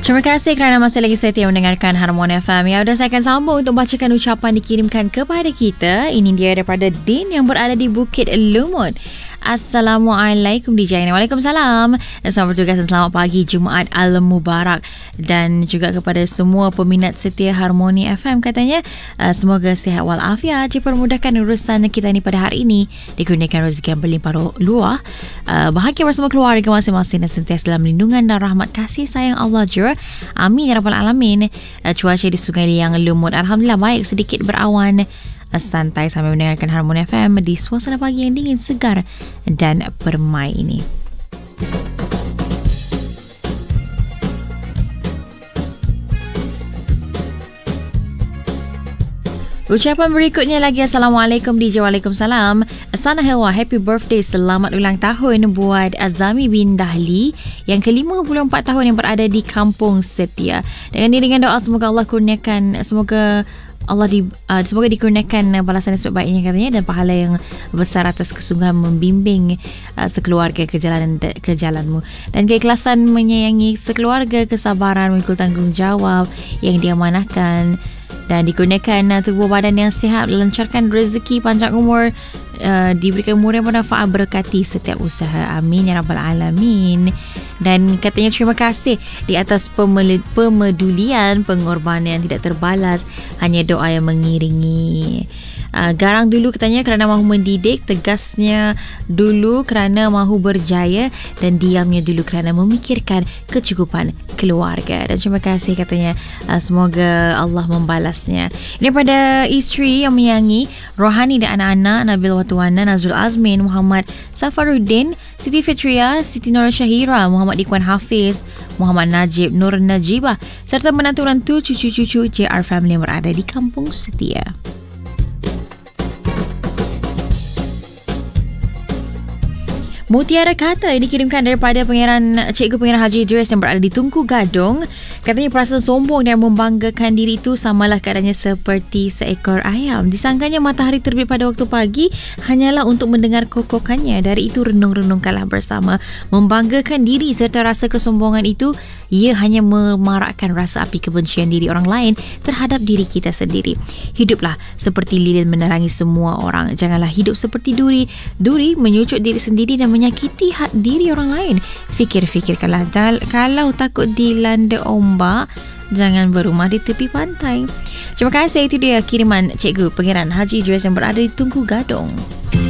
Terima kasih kerana masih lagi setia mendengarkan Harmoni FM. Ya, dan saya akan sambung untuk bacakan ucapan dikirimkan kepada kita. Ini dia daripada Din yang berada di Bukit Lumut. Assalamualaikum DJ. Waalaikumsalam. Selamat bertugas dan selamat pagi Jumaat Al-Mubarak. Dan juga kepada semua peminat setia Harmoni FM katanya, semoga sihat walafiat, dipermudahkan urusan kita ni pada hari ini, dikurniakan rezeki yang berlimpah luah, bahagia bersama keluarga masing-masing dan sentiasa dalam lindungan dan rahmat kasih sayang Allah jua. Amin ya rabbal alamin. Cuaca di Sungai Liang Lumut alhamdulillah baik, sedikit berawan, santai sambil mendengarkan Harmoni FM di suasana pagi yang dingin, segar dan permai ini. Ucapan berikutnya lagi. Assalamualaikum DJ. Waalaikumsalam. Sana Helwa, happy birthday, selamat ulang tahun buat Azami bin Dahli yang ke-54 tahun yang berada di Kampung Setia. Dengan doa semoga Allah kurniakan, semoga dikurniakan balasan yang sebaik-baiknya katanya, dan pahala yang besar atas kesungguhan membimbing sekeluarga ke jalanmu, dan keikhlasan menyayangi sekeluarga, kesabaran memikul tanggungjawab yang diamanahkan, dan dikurniakan tubuh badan yang sihat, lancarkan rezeki, panjang umur, diberikan umur yang bermanfaat, berkati setiap usaha. Amin ya rabbal alamin. Dan katanya terima kasih di atas pemedulian, pengorbanan yang tidak terbalas, hanya doa yang mengiringi. Garang dulu katanya kerana mahu mendidik, tegasnya dulu kerana mahu berjaya, dan diamnya dulu kerana memikirkan kecukupan keluarga. Dan terima kasih katanya, semoga Allah membalasnya. Ini pada isteri yang menyayangi, rohani dan anak-anak, Nabil Watuana, Nazrul Azmin, Muhammad Safaruddin, Siti Fitria, Siti Nur Syahira, Muhammad Ikhwan Hafiz, Muhammad Najib, Nur Najibah, serta menantu-menantu, cucu-cucu JR Family yang berada di Kampung Setia. Mutiara kata dikirimkan daripada Cikgu Pangeran Haji Idris yang berada di Tunku Gadong. Katanya perasaan sombong dan membanggakan diri itu samalah keadaannya seperti seekor ayam. Disangkanya matahari terbit pada waktu pagi hanyalah untuk mendengar kokokannya. Dari itu renung-renungkanlah bersama. Membanggakan diri serta rasa kesombongan itu, ia hanya memarakkan rasa api kebencian diri orang lain terhadap diri kita sendiri. Hiduplah seperti lilin menerangi semua orang. Janganlah hidup seperti duri menyucut diri sendiri dan menyakiti hak diri orang lain. Fikir-fikirkanlah, kalau takut dilanda ombak, jangan berumah di tepi pantai. Terima kasih, itu dia kiriman Cikgu Pangeran Haji Idris yang berada di Tunku Gadong.